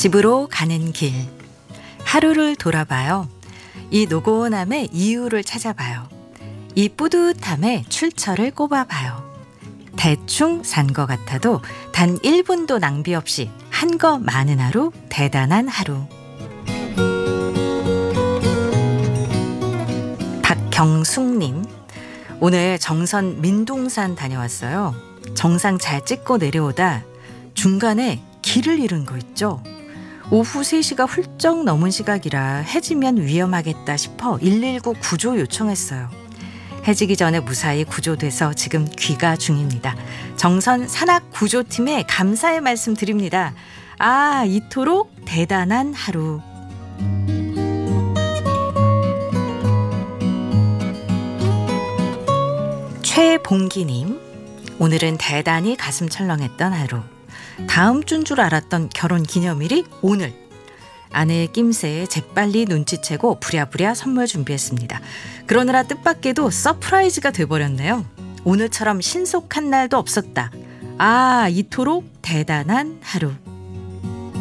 집으로 가는 길. 하루를 돌아봐요. 이 노곤함의 이유를 찾아봐요. 이 뿌듯함에 출처를 꼽아봐요. 대충 산 것 같아도 단 1분도 낭비 없이 한 거 많은 하루, 대단한 하루. 박경숙님, 오늘 정선 민둥산 다녀왔어요. 정상 잘 찍고 내려오다 중간에 길을 잃은 거 있죠. 오후 3시가 훌쩍 넘은 시각이라 해지면 위험하겠다 싶어 119 구조 요청했어요. 해지기 전에 무사히 구조돼서 지금 귀가 중입니다. 정선 산악구조팀에 감사의 말씀 드립니다. 이토록 대단한 하루. 최봉기님, 오늘은 대단히 가슴 철렁했던 하루. 다음 주인 줄 알았던 결혼 기념일이 오늘. 아내의 낌새에 재빨리 눈치채고 부랴부랴 선물 준비했습니다. 그러느라 뜻밖에도 서프라이즈가 돼버렸네요. 오늘처럼 신속한 날도 없었다. 이토록 대단한 하루.